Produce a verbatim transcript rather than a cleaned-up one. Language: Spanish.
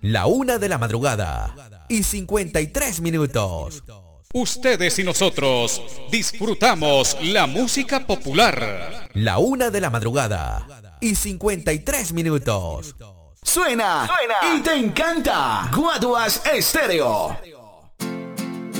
La una de la madrugada y cincuenta y tres minutos. Ustedes y nosotros disfrutamos la música popular. La una de la madrugada y cincuenta y tres minutos. Suena, Suena y te encanta. Guaduas Estéreo.